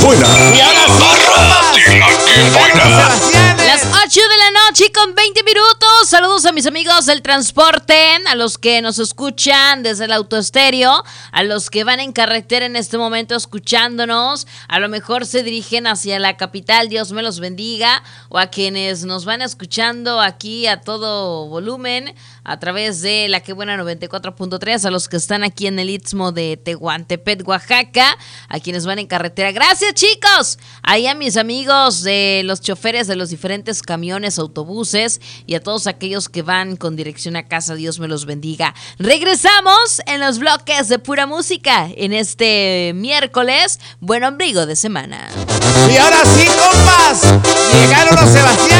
buena. Y ahora sí, Las 8 de la noche con 20 minutos. Saludos a mis amigos del transporte, a los que nos escuchan desde el autoestéreo, a los que van en carretera en este momento escuchándonos, a lo mejor se dirigen hacia la capital, Dios me los bendiga, o a quienes nos van escuchando aquí a todo volumen a través de la que buena 94.3, a los que están aquí en el Istmo de Tehuantepec, Oaxaca, a quienes van en carretera. Gracias, chicos. Ahí a mis amigos de los choferes de los diferentes camiones, autobuses y a todos aquellos que van con dirección a casa, Dios me los bendiga. Regresamos en los bloques de pura música en este miércoles, buen ombligo de semana. Y ahora sí, compas, llegaron los Sebastián.